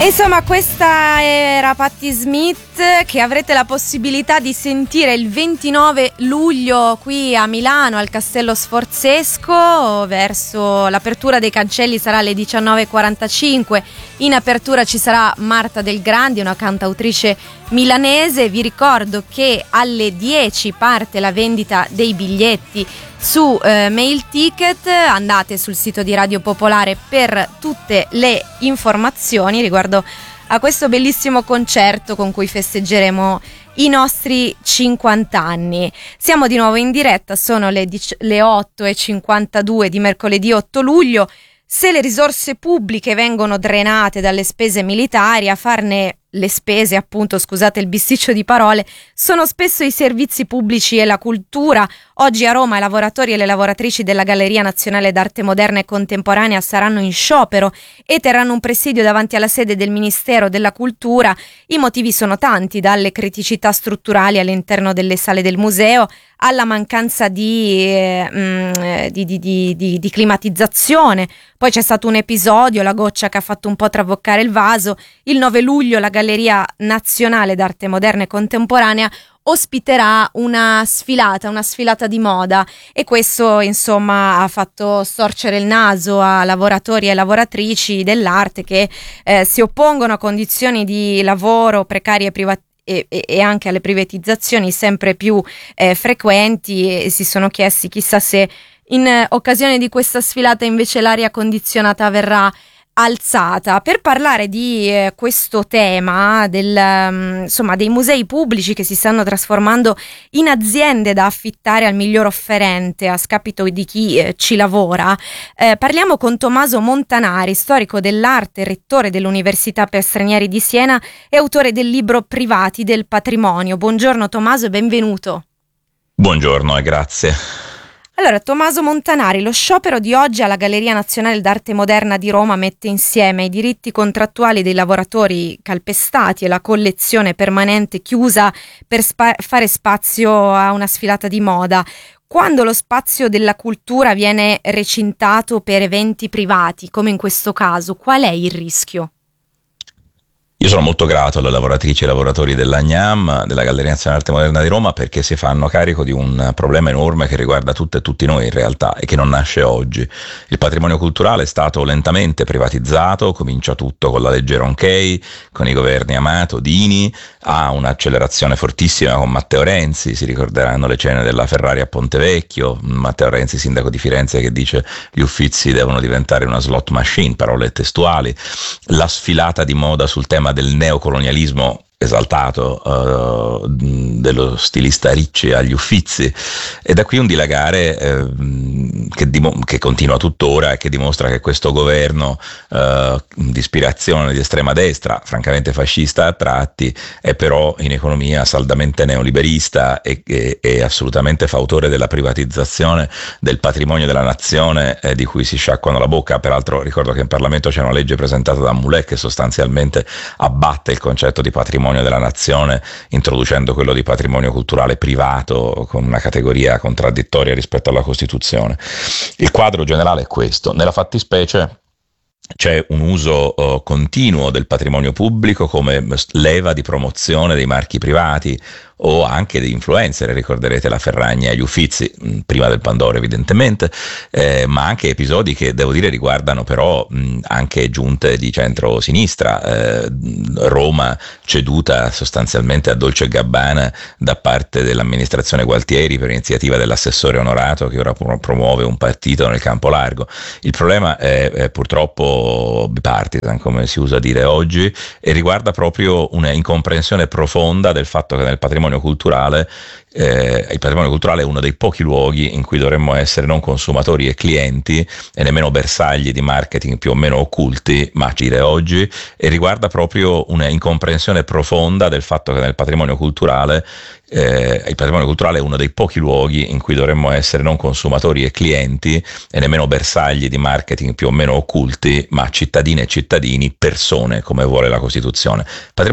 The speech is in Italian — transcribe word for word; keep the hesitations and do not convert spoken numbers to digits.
Insomma, questa era Patti Smith, che avrete la possibilità di sentire il ventinove luglio qui a Milano al Castello Sforzesco. Verso l'apertura dei cancelli sarà alle diciannove e quarantacinque. In apertura ci sarà Marta Del Grandi, una cantautrice milanese. Vi ricordo che alle dieci parte la vendita dei biglietti su eh, Mail Ticket. Andate sul sito di Radio Popolare per tutte le informazioni riguardo a questo bellissimo concerto con cui festeggeremo i nostri cinquanta anni. Siamo di nuovo in diretta, sono le, dici- le otto e cinquantadue di mercoledì otto luglio. Se le risorse pubbliche vengono drenate dalle spese militari, a farne le spese, appunto, scusate il bisticcio di parole, sono spesso i servizi pubblici e la cultura. Oggi a Roma i lavoratori e le lavoratrici della Galleria Nazionale d'Arte Moderna e Contemporanea saranno in sciopero e terranno un presidio davanti alla sede del Ministero della Cultura. I motivi sono tanti, dalle criticità strutturali all'interno delle sale del museo alla mancanza di, eh, di, di, di, di, di climatizzazione. Poi c'è stato un episodio, la goccia che ha fatto un po' traboccare il vaso. Il nove luglio la Galleria Nazionale d'Arte Moderna e Contemporanea ospiterà una sfilata, una sfilata di moda, e questo insomma ha fatto storcere il naso a lavoratori e lavoratrici dell'arte che eh, si oppongono a condizioni di lavoro precarie e private E, e anche alle privatizzazioni sempre più eh, frequenti, e si sono chiesti chissà se in eh, occasione di questa sfilata invece l'aria condizionata verrà alzata. Per parlare di eh, questo tema del, um, insomma, dei musei pubblici che si stanno trasformando in aziende da affittare al miglior offerente a scapito di chi eh, ci lavora, eh, parliamo con Tommaso Montanari, storico dell'arte, rettore dell'Università per Stranieri di Siena e autore del libro Privati del Patrimonio. Buongiorno Tommaso e benvenuto. Buongiorno e grazie. Allora, Tommaso Montanari, lo sciopero di oggi alla Galleria Nazionale d'Arte Moderna di Roma mette insieme i diritti contrattuali dei lavoratori calpestati e la collezione permanente chiusa per spa- fare spazio a una sfilata di moda. Quando lo spazio della cultura viene recintato per eventi privati, come in questo caso, qual è il rischio? Io sono molto grato alle lavoratrici e ai lavoratori della G N A M, della Galleria Nazionale d'Arte Moderna di Roma, perché si fanno carico di un problema enorme che riguarda tutte e tutti noi in realtà e che non nasce oggi. Il patrimonio culturale è stato lentamente privatizzato, comincia tutto con la legge Ronchey, con i governi Amato, Dini, ha un'accelerazione fortissima con Matteo Renzi, si ricorderanno le cene della Ferrari a Pontevecchio, Matteo Renzi sindaco di Firenze che dice gli Uffizi devono diventare una slot machine, parole testuali, la sfilata di moda sul tema del neocolonialismo esaltato uh, dello stilista Ricci agli Uffizi, e da qui un dilagare eh, che, dim- che continua tuttora e che dimostra che questo governo uh, di ispirazione di estrema destra, francamente fascista a tratti, è però in economia saldamente neoliberista e, e, e assolutamente fautore della privatizzazione del patrimonio della nazione, eh, di cui si sciacquano la bocca. Peraltro ricordo che in Parlamento c'è una legge presentata da Moulet che sostanzialmente abbatte il concetto di patrimonio della nazione, introducendo quello di patrimonio culturale privato con una categoria contraddittoria rispetto alla Costituzione. Il quadro generale è questo. Nella fattispecie c'è un uso uh, continuo del patrimonio pubblico come leva di promozione dei marchi privati o anche di influencer. Ricorderete la Ferragni agli Uffizi, mh, prima del Pandoro evidentemente, eh, ma anche episodi che devo dire riguardano però mh, anche giunte di centro-sinistra, eh, Roma ceduta sostanzialmente a Dolce e Gabbana da parte dell'amministrazione Gualtieri per iniziativa dell'assessore onorato che ora pro- promuove un partito nel campo largo. Il problema è, è purtroppo bipartisan, come si usa dire oggi, e riguarda proprio una incomprensione profonda del fatto che nel patrimonio culturale Eh, il patrimonio culturale è uno dei pochi luoghi in cui dovremmo essere non consumatori e clienti e nemmeno bersagli di marketing più o meno occulti, ma agire oggi, e riguarda proprio una incomprensione profonda del fatto che nel patrimonio culturale eh, il patrimonio culturale è uno dei pochi luoghi in cui dovremmo essere non consumatori e clienti e nemmeno bersagli di marketing più o meno occulti, ma cittadine e cittadini, persone come vuole la Costituzione.